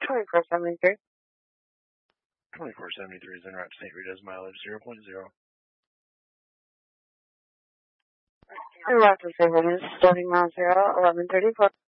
2473. 2473 is en route to St. Rita's, mileage 0.0. En route to St. Rita's, starting mile 0, 1134.